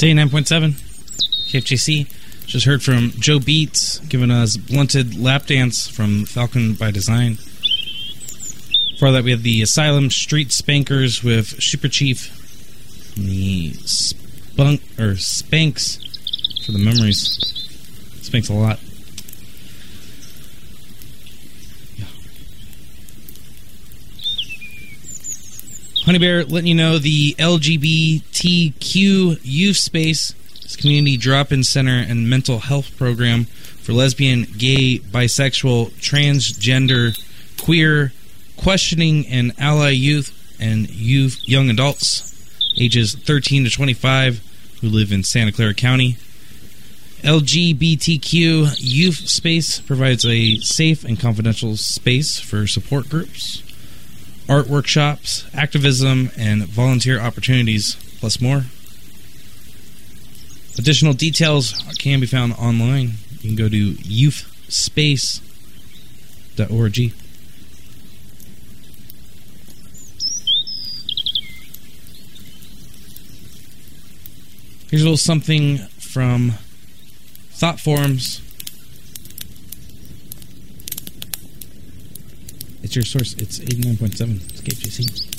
It's 89.7 KFJC. Just heard from Joe Beats giving us Blunted Lap Dance from Falcon by Design. Before that, we had the Asylum Street Spankers with Super Chief. And the Spanks for the memories. Spanks a lot. Honey Bear letting you know the LGBTQ Youth Space is a community drop-in center and mental health program for lesbian, gay, bisexual, transgender, queer, questioning, and ally youth and young adults ages 13 to 25 who live in Santa Clara County. LGBTQ Youth Space provides a safe and confidential space for support groups, art workshops, activism, and volunteer opportunities, plus more. Additional details can be found online. You can go to youthspace.org. Here's a little something from Thought Forums. It's your source. It's 89.7. It's KFJC.